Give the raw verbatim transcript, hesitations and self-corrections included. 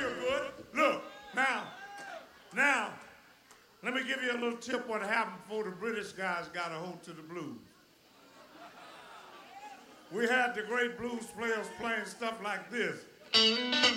feel good. Look, now, now, let me give you a little tip what happened before the British guys got a hold to the blues. We had the great blues players playing stuff like this.